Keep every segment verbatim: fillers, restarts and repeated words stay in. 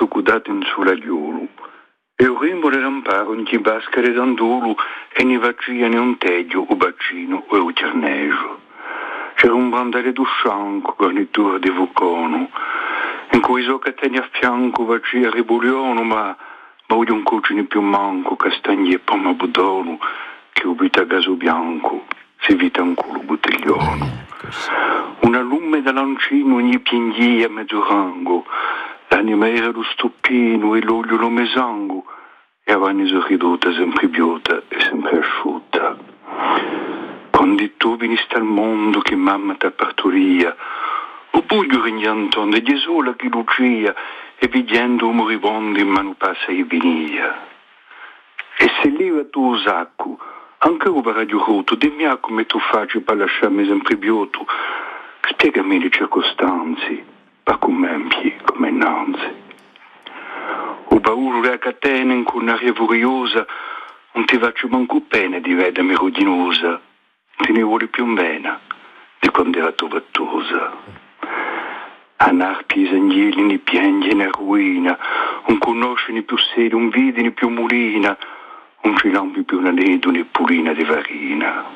succudato in sulagliolo. E un rimbo le ramparo in chi bascare d'andolo e ne vacia ne un tedio o bacino o un cerneggio. C'era un bandale d'uscianco garnitura di vulcano, in cui so che tenne a fianco vacia ribulione, ma ma un cucine più manco, castagni e pomma budono, che ubita gaso bianco, si vita un culo bottiglione. Una lume da lancino ogni pienghia a mezzo rango, l'anima era lo stupino e l'olio lo mesango, e avanti sorriduta sempre biota e sempre asciutta. Quando tu viniste al mondo che mamma t'ha partoria, o buio regnanton e Gesù che lucia, e vedendo un moribondo in mano passa e venia. E se leva tu sacco, anche un radio rotto, dimmi come tu facci per lasciarmi sempre bioto, spiegami le circostanze, ma come empie, come innanzi. O bauro le catene con un'aria furiosa, non ti faccio manco pena di vedermi rudinosa, te ne vuole più bene di quando era tua vattosa. A narpi agnelli ne piange ne ruina, non conosce ne più sede, un vide ne più mulina, non ci lampi più una nedo ne pulina di varina.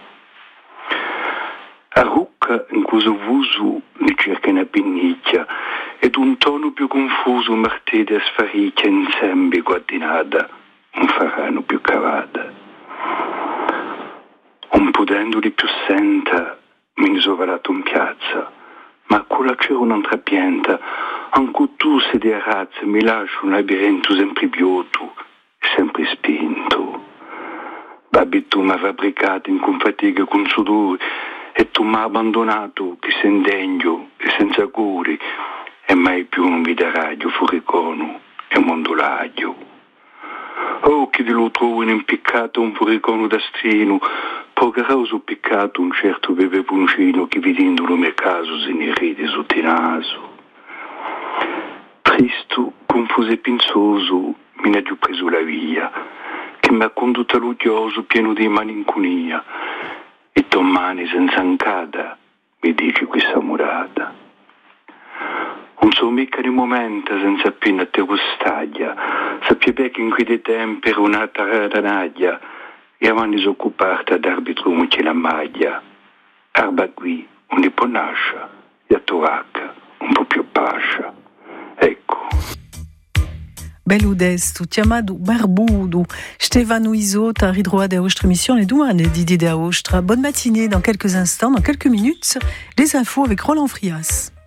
A rucca in questo vuso ne cerca una pennicchia, ed un tono più confuso martede a sfaricchia insieme guardinata, non faranno più cavata. Non potendoli più senta, mi ne sovalato in piazza, ma quella c'era un'altra pianta, anche tu se di razza mi lascio un labirinto sempre bioto e sempre spinto. Babbi tu mi ha fabbricato in con fatica e con sudore, e tu mi hai abbandonato che sei indegno e senza curi, e mai più non mi darai furicono e mondolaggio. Oh, che di lo trovo in impiccato un furicono d'astrino, poco rauso piccato un certo beve puncino che vedendo lo mio caso se ne ride sotto il naso. Tristo, confuso e pinzoso, mi ha giù preso la via, che mi ha condotto all'udioso pieno di malinconia, e domani senza ancada mi dici questa murata. Non so mica di momento senza appena te gustaglia, sappia bene che in quei tempi era una taranaglia, e avanti disoccuparti ad arbitro che la maglia. Arba qui, un po' nascia, e a tovacca, un po' più pascia. Ecco. Beludestu, chiamato Barbudo, Stefano Isot a ridroit de vostra émission et douane Didier de Ostra. Bonne matinée, dans quelques instants, dans quelques minutes, les infos avec Roland Frias.